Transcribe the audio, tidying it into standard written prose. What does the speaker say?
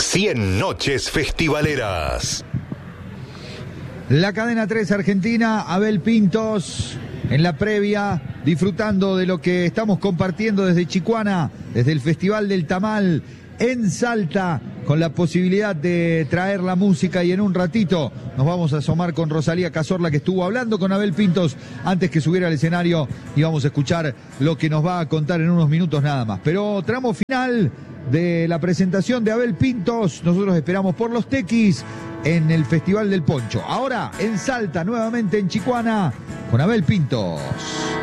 100 noches festivaleras. La cadena 3 Argentina, Abel Pintos en la previa, disfrutando de lo que estamos compartiendo desde Chicuana, desde el Festival del Tamal en Salta, con la posibilidad de traer la música, y en un ratito nos vamos a asomar con Rosalía Cazorla, que estuvo hablando con Abel Pintos antes que subiera al escenario, y vamos a escuchar lo que nos va a contar en unos minutos nada más. Pero tramo final de la presentación de Abel Pintos, nosotros esperamos por los Tequis en el Festival del Poncho. Ahora en Salta, nuevamente en Chicuana, con Abel Pintos.